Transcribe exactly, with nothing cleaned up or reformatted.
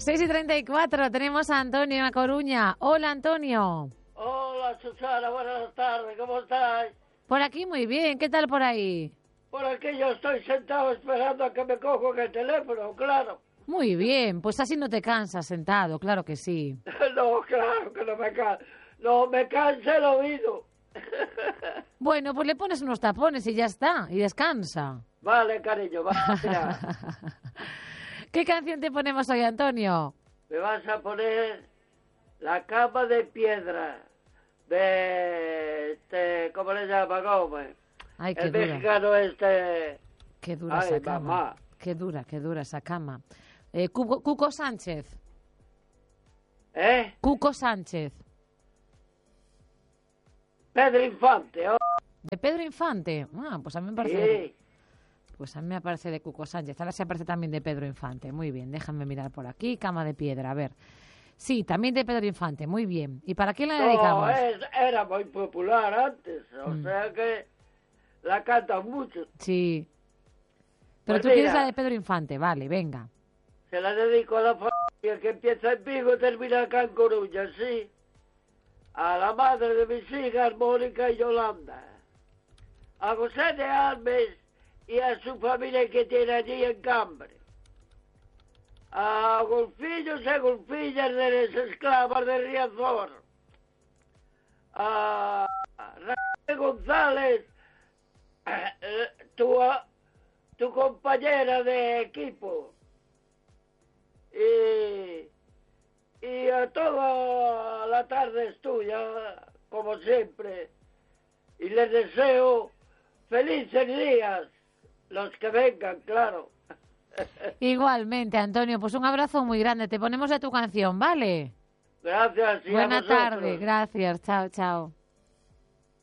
seis y treinta y cuatro, tenemos a Antonio en A Coruña. Hola, Antonio. Hola, Susana, buenas tardes, ¿cómo estás? Por aquí muy bien, ¿qué tal por ahí? Por aquí yo estoy sentado esperando a que me cojan el teléfono, claro. Muy bien, pues así no te cansas sentado, claro que sí. No, claro que no me cansa, no me cansa el oído. Bueno, pues le pones unos tapones y ya está, y descansa. Vale, cariño, vale, mira. ¿Qué canción te ponemos hoy, Antonio? Me vas a poner La cama de piedra de este, ¿cómo le llama Gómez? Ay, qué El dura. mexicano este. Qué dura Ay, esa cama. mamá. Qué dura, qué dura esa cama. Eh, Cuco, Cuco Sánchez. ¿Eh? Cuco Sánchez. Pedro Infante, ¿oh? De Pedro Infante. Ah, pues a mí me parece... de- Sí. Pues a mí me parece de Cuco Sánchez. Ahora se aparece también de Pedro Infante. Muy bien, déjame mirar por aquí. Cama de piedra, a ver. Sí, también de Pedro Infante. Muy bien. ¿Y para quién la No, dedicamos? es, era muy popular antes, o Mm. sea que la cantan mucho. Sí. Pero Pues tú quieres mira. la de Pedro Infante. Vale, venga. Se la dedico a la familia que empieza en Vigo y termina acá en Coruña, sí. A la madre de mis hijas, Mónica y Yolanda. A José de Alves y a su familia que tiene allí en Cambre. A Golfillos y Golfillas de las esclavas de Riazor. A Raquel González, eh, tu, tu compañera de equipo. Y, y a toda la tarde es tuya, como siempre. Y les deseo felices días, los que vengan, claro. Igualmente, Antonio, pues un abrazo muy grande. Te ponemos de tu canción, ¿vale? Gracias. Y a Buena vosotros. tarde, gracias. Chao, chao.